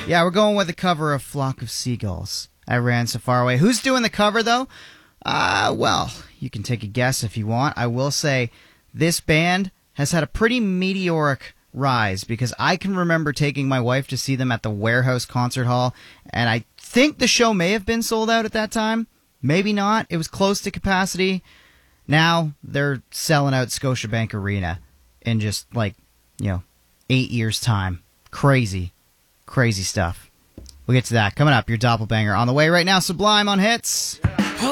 Yeah, we're going with the cover of Flock of Seagulls. I Ran So Far Away. Who's doing the cover, though? Well, you can take a guess if you want. I will say this band has had a pretty meteoric rise because I can remember taking my wife to see them at the Warehouse Concert Hall, and I think the show may have been sold out at that time. Maybe not. It was close to capacity. Now they're selling out Scotiabank Arena in just 8 years' time. Crazy stuff. We'll get to that coming up. Your Doppelbanger on the way right now. Sublime on Hits.